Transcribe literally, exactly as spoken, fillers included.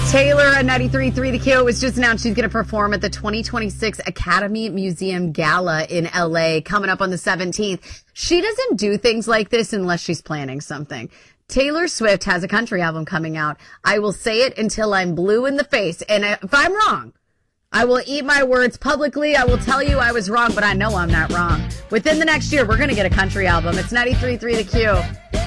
Taylor at ninety-three point three The Q was just announced she's going to perform at the twenty twenty-six Academy Museum Gala in L A coming up on the seventeenth. She doesn't do things like this unless she's planning something. Taylor Swift has a country album coming out. I will say it until I'm blue in the face. And if I'm wrong, I will eat my words publicly. I will tell you I was wrong, but I know I'm not wrong. Within the next year, we're going to get a country album. It's ninety-three point three The Q.